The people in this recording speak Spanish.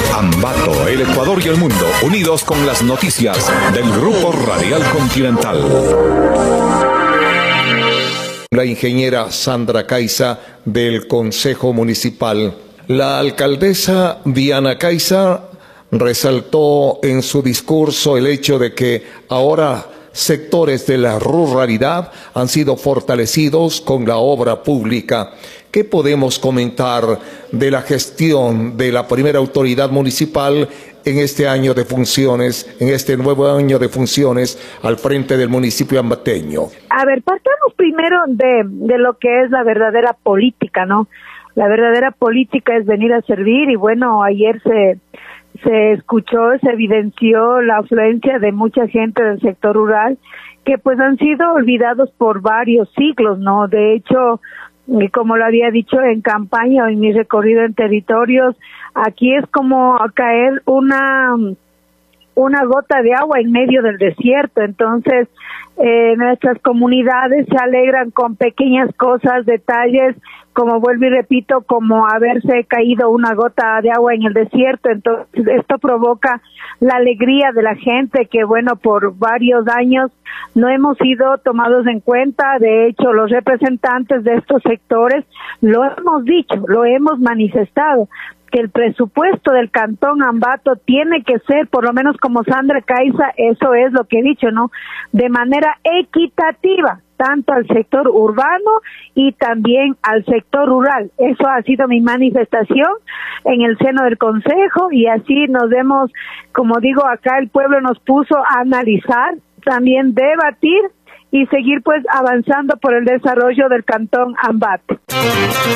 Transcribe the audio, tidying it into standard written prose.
Ambato, el Ecuador y el mundo, unidos con las noticias del Grupo Radial Continental. La ingeniera Sandra Caiza del Consejo Municipal. La alcaldesa Diana Caiza resaltó en su discurso el hecho de que ahora sectores de la ruralidad han sido fortalecidos con la obra pública. ¿Qué podemos comentar de la gestión de la primera autoridad municipal en este año de funciones, en este nuevo año de funciones al frente del municipio ambateño? A ver, partamos primero de lo que es la verdadera política, ¿no? La verdadera política es venir a servir y bueno, ayer se escuchó, se evidenció la afluencia de mucha gente del sector rural que pues han sido olvidados por varios siglos, ¿no? De hecho, como lo había dicho en campaña o en mi recorrido en territorios, aquí es como caer una gota de agua en medio del desierto. Entonces, nuestras comunidades se alegran con pequeñas cosas, detalles, como vuelvo y repito, como haberse caído una gota de agua en el desierto. Entonces, esto provoca la alegría de la gente que, bueno, por varios años no hemos sido tomados en cuenta. De hecho, los representantes de estos sectores lo hemos dicho, lo hemos manifestado, que el presupuesto del Cantón Ambato tiene que ser, por lo menos como Sandra Caiza, eso es lo que he dicho, ¿no? De manera equitativa, tanto al sector urbano y también al sector rural. Eso ha sido mi manifestación en el seno del Consejo y así nos hemos, como digo, acá el pueblo nos puso a analizar, también debatir y seguir pues avanzando por el desarrollo del Cantón Ambato.